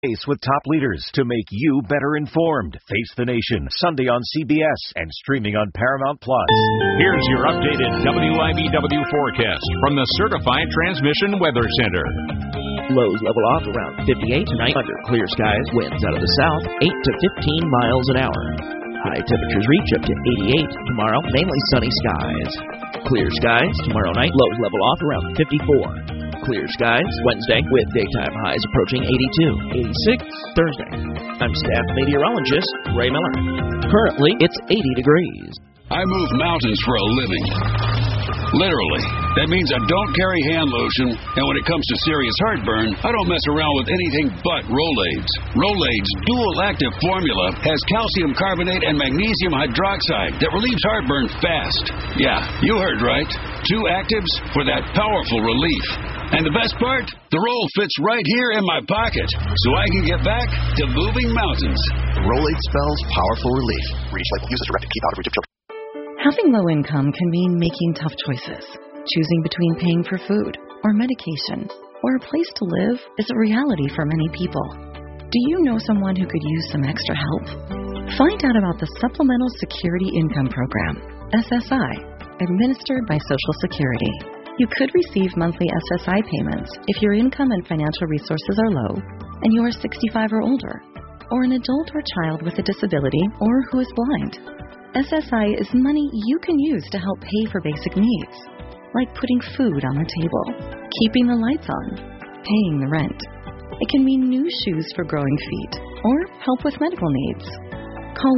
Face with top leaders to make you better informed. Face the Nation, Sunday on CBS and streaming on Paramount+. Here's your updated WIBW forecast from the Certified Transmission Weather Center. Lows level off around 58 tonight. Under clear skies, winds out of the south, 8 to 15 miles an hour. High temperatures reach up to 88 tomorrow, mainly sunny skies. Clear skies tomorrow night, lows level off around 54. Clear skies Wednesday with daytime highs approaching 82, 86 Thursday. I'm staff meteorologist Ray Miller. Currently, it's 80 degrees. I move mountains for a living. Literally. That means I don't carry hand lotion, and when it comes to serious heartburn, I don't mess around with anything but Rolaids. Rolaids' dual-active formula has calcium carbonate and magnesium hydroxide that relieves heartburn fast. Yeah, you heard right. 2 actives for that powerful relief. And the best part? The roll fits right here in my pocket, so I can get back to moving mountains. Rolaid spells powerful relief. Reach label. Use as directed. Keep out of reach of children. Having low income can mean making tough choices. Choosing between paying for food or medication or a place to live is a reality for many people. Do you know someone who could use some extra help? Find out about the Supplemental Security Income Program, SSI, administered by Social Security. You could receive monthly SSI payments if your income and financial resources are low and you are 65 or older, or an adult or child with a disability or who is blind. SSI is money you can use to help pay for basic needs, like putting food on the table, keeping the lights on, paying the rent. It can mean new shoes for growing feet or help with medical needs. Call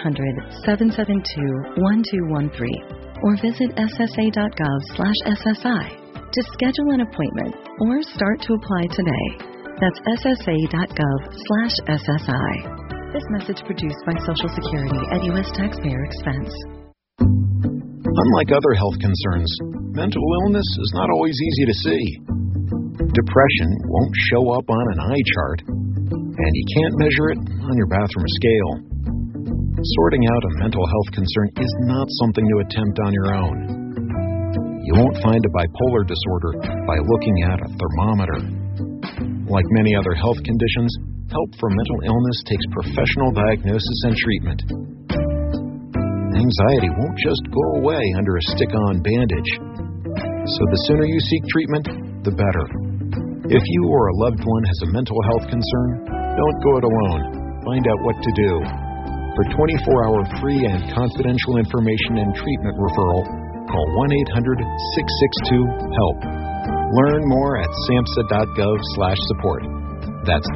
1-800-772-1213 or visit ssa.gov/SSI to schedule an appointment or start to apply today. That's ssa.gov/SSI. This message produced by Social Security at U.S. taxpayer expense. Unlike other health concerns, mental illness is not always easy to see. Depression won't show up on an eye chart, and you can't measure it on your bathroom scale. Sorting out a mental health concern is not something to attempt on your own. You won't find a bipolar disorder by looking at a thermometer. Like many other health conditions, help for mental illness takes professional diagnosis and treatment. Anxiety won't just go away under a stick-on bandage. So the sooner you seek treatment, the better. If you or a loved one has a mental health concern, don't go it alone. Find out what to do. For 24-hour free and confidential information and treatment referral, call 1-800-662-HELP. Learn more at samhsa.gov/support. That's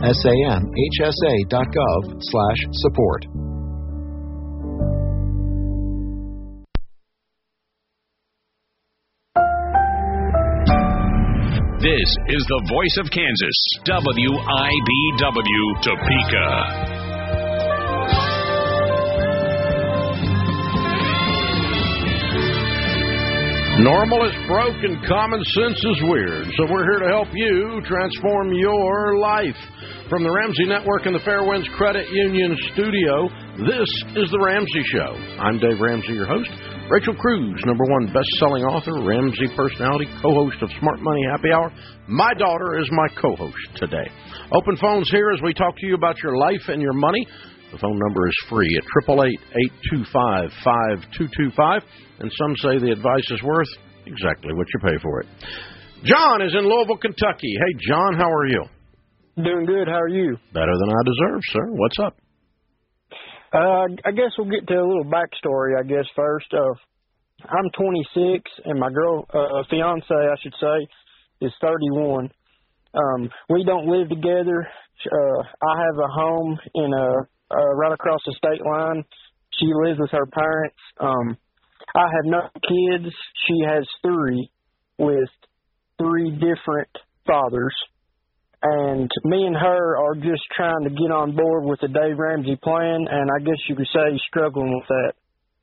samhsa.gov/support. This is the voice of Kansas, WIBW Topeka. Normal is broken, common sense is weird. So we're here to help you transform your life. From the Ramsey Network and the Fairwinds Credit Union studio, this is The Ramsey Show. I'm Dave Ramsey, your host. Rachel Cruz, #1 best-selling author, Ramsey personality, co-host of Smart Money Happy Hour. My daughter is my co-host today. Open phones here as we talk to you about your life and your money. The phone number is free at 888-825-5225, and some say the advice is worth exactly what you pay for it. John is in Louisville, Kentucky. Hey, John, how are you? Doing good. How are you? Better than I deserve, sir. What's up? I guess we'll get to a little backstory, I guess, first. I'm 26, and my fiance, I should say, is 31. We don't live together. I have a home in right across the state line. She lives with her parents. I have no kids. She has 3 with 3 different fathers. And me and her are just trying to get on board with the Dave Ramsey plan, and I guess you could say struggling with that.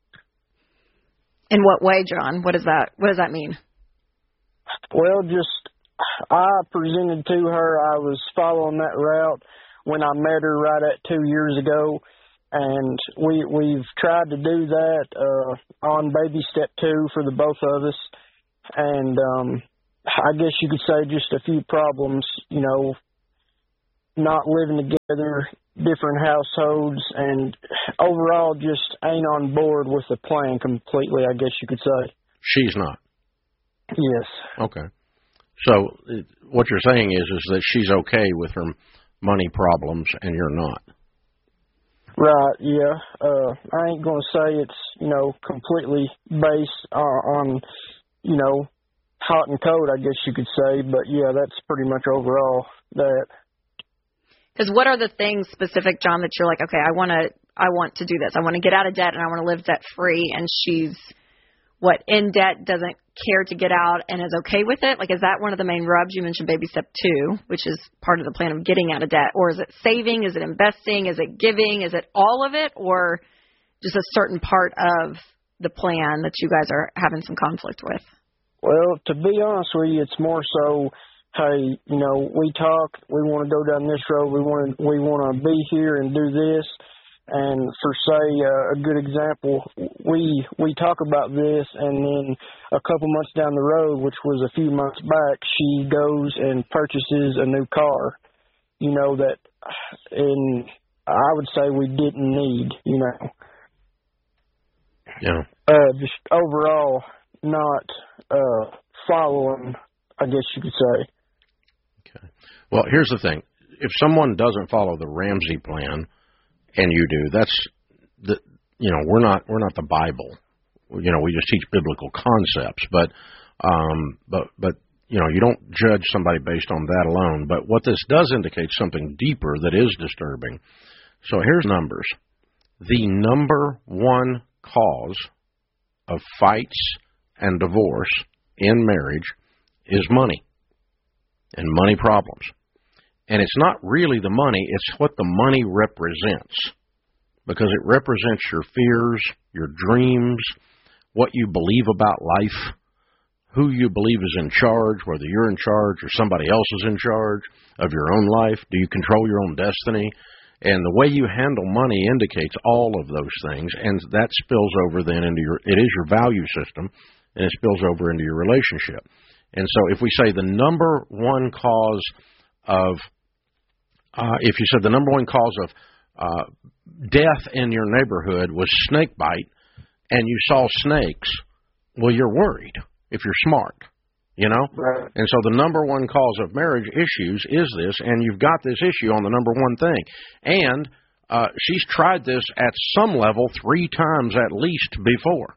In what way, John? What does that mean? Well, I presented to her. I was following that route when I met her right at 2 years ago, and we've tried to do that on baby step 2 for the both of us, and I guess you could say just a few problems, not living together, different households, and overall just ain't on board with the plan completely, I guess you could say. She's not? Yes. Okay. So what you're saying is that she's okay with her money problems and you're not? Right, yeah. I ain't going to say it's, completely based on, hot and cold, I guess you could say. But, yeah, that's pretty much overall that. Because what are the things specific, John, that you're like, okay, I want to do this. I want to get out of debt and I want to live debt free. And she's in debt, doesn't care to get out, and is okay with it? Like, is that one of the main rubs? You mentioned baby step 2, which is part of the plan of getting out of debt. Or is it saving? Is it investing? Is it giving? Is it all of it? Or just a certain part of the plan that you guys are having some conflict with? Well, to be honest with you, it's more so, hey, we talk, we want to go down this road, we want to be here and do this. And for, say, a good example, we talk about this, and then a couple months down the road, which was a few months back, she goes and purchases a new car, that I would say we didn't need, Yeah. Just overall not following, I guess you could say. Okay. Well, here's the thing. If someone doesn't follow the Ramsey plan, and you do, we're not the Bible. We just teach biblical concepts, but you don't judge somebody based on that alone. But what this does indicate something deeper that is disturbing. So here's numbers. The number one cause of fights and divorce in marriage is money and money problems. And it's not really the money, it's what the money represents. Because it represents your fears, your dreams, what you believe about life, who you believe is in charge, whether you're in charge or somebody else is in charge of your own life. Do you control your own destiny? And the way you handle money indicates all of those things, and that spills over then into it is your value system, and it spills over into your relationship. And so if we say the number one cause of if you said the number one cause of death in your neighborhood was snake bite, and you saw snakes, well, you're worried if you're smart, Right. And so the number one cause of marriage issues is this, and you've got this issue on the number one thing. And she's tried this at some level 3 times at least before.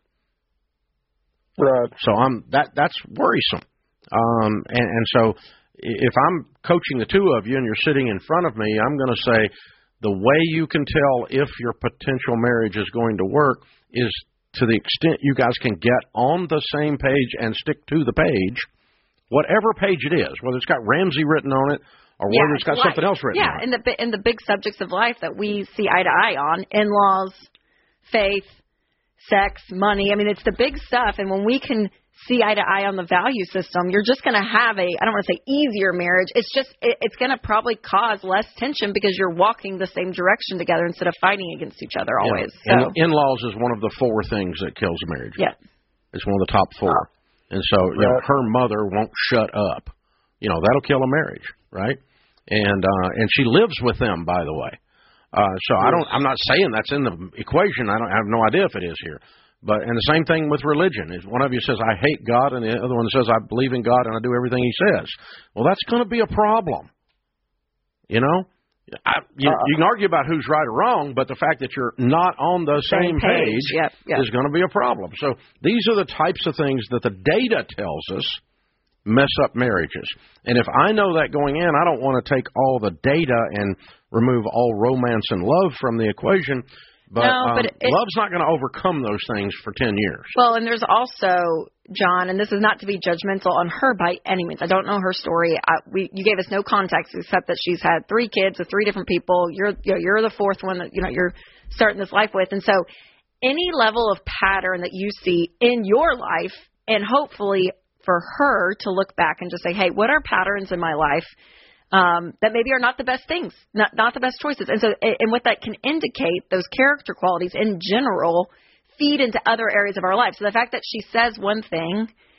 Right. So that's worrisome. And so if I'm coaching the two of you and you're sitting in front of me, I'm going to say the way you can tell if your potential marriage is going to work is to the extent you guys can get on the same page and stick to the page, whatever page it is, whether it's got Ramsey written on it or whether it's got something else written on it. Yeah, and the big subjects of life that we see eye to eye on, in-laws, faith, sex, money. I mean, it's the big stuff. And when we can see eye to eye on the value system, you're just going to have I don't want to say easier marriage. It's going to probably cause less tension because you're walking the same direction together instead of fighting against each other always. Yeah. So. And in-laws is one of the 4 things that kills a marriage. Yeah. It's one of the top 4. And so her mother won't shut up. That'll kill a marriage, right? And she lives with them, by the way. So I'm not saying that's in the equation. I have no idea if it is here. And the same thing with religion. If one of you says, I hate God, and the other one says, I believe in God and I do everything He says. Well, that's going to be a problem. You can argue about who's right or wrong, but the fact that you're not on the same page is going to be a problem. So these are the types of things that the data tells us mess up marriages. And if I know that going in, I don't want to take all the data and remove all romance and love from the equation. But love's not going to overcome those things for 10 years. Well, and there's also, John, and this is not to be judgmental on her by any means. I don't know her story. You gave us no context except that she's had 3 kids with 3 different people. You're the 4th one that you're starting this life with. And so any level of pattern that you see in your life, and hopefully for her to look back and just say, hey, what are patterns in my life that maybe are not the best things, not the best choices. And so, and what that can indicate, those character qualities in general feed into other areas of our life. So the fact that she says one thing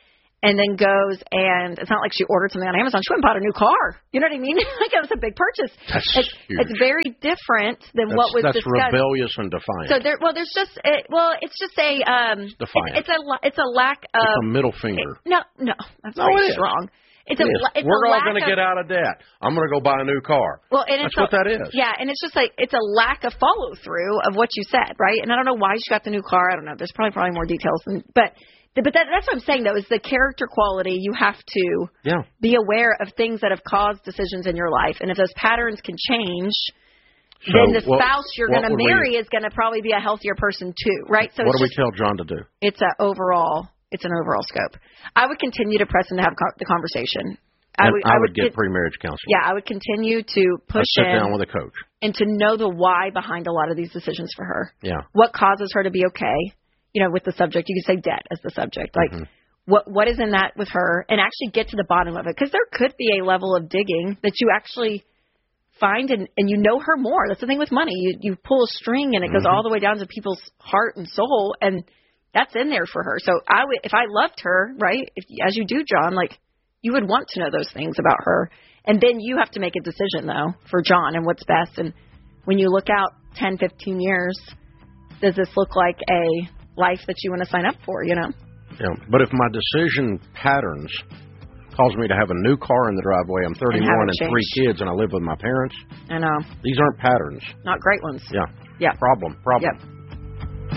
and then goes and it's not like she ordered something on Amazon. She went and bought a new car. You know what I mean? Like it was a big purchase. That's huge. It's very different than what was that's discussed. That's rebellious and defiant. So there's just it's just a defiant. It's a lack of. It's a middle finger. No, that's very strong. We're all going to get out of debt. I'm going to go buy a new car. Well, and that's what that is. Yeah, and it's just like it's a lack of follow through of what you said, right? And I don't know why she got the new car. I don't know. There's probably more details, but that's what I'm saying though is the character quality. You have to be aware of things that have caused decisions in your life, and if those patterns can change. So then the spouse you're going to marry is going to probably be a healthier person too, right? So what do we tell John to do? It's an overall scope. I would continue to press him to have the conversation. I would get pre-marriage counseling. Yeah, I would continue to push sit down with a coach. And to know the why behind a lot of these decisions for her. Yeah. What causes her to be okay, with the subject. You could say debt as the subject. Like, what is in that with her? And actually get to the bottom of it. Because there could be a level of digging that you actually find and you know her more. That's the thing with money. You pull a string and it goes all the way down to people's heart and soul, and that's in there for her. So if I loved her, right, as you do, John, like you would want to know those things about her. And then you have to make a decision, though, for John and what's best. And when you look out 10, 15 years, does this look like a life that you want to sign up for, Yeah. But if my decision patterns cause me to have a new car in the driveway, I'm 31 and 3 kids, and I live with my parents. I know. These aren't patterns. Not great ones. Yeah. Problem. Yep.